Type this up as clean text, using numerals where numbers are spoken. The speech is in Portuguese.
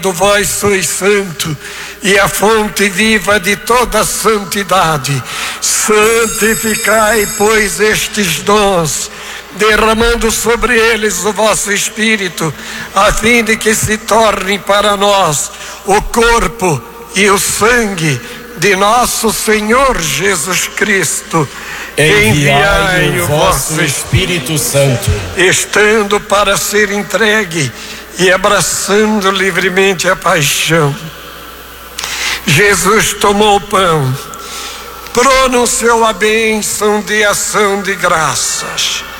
Vós sois santo e a fonte viva de toda santidade. Santificai, pois, estes dons, derramando sobre eles o vosso Espírito, a fim de que se tornem para nós o corpo e o sangue de nosso Senhor Jesus Cristo. Enviai o vosso Espírito Santo, estando para ser entregue e abraçando livremente a paixão. Jesus tomou o pão, pronunciou a bênção de ação de graças,